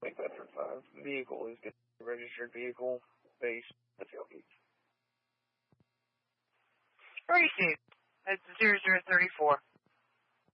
Lake Bedford 5. Vehicle is going to be a registered vehicle based on the tailgate. Received. That's 0034.